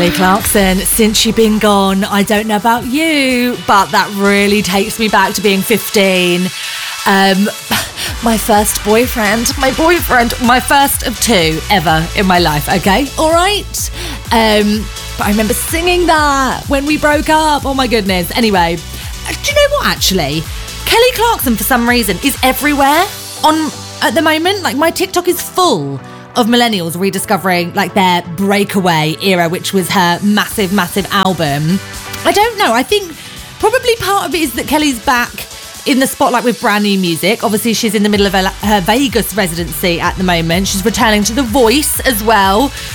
Kelly Clarkson, since you've been gone, I don't know about you, but that really takes me back to being 15. My first boyfriend, my first of two ever in my life, okay? All right? But I remember singing that when we broke up. Oh my goodness. Anyway, do you know what, actually? Kelly Clarkson, for some reason, is everywhere at the moment. Like, my TikTok is full of millennials rediscovering like their breakaway era, which was her massive album. I don't know, I think probably part of it is that Kelly's back in the spotlight with brand new music. Obviously, she's in the middle of her Vegas residency at the moment. She's returning to The Voice as well,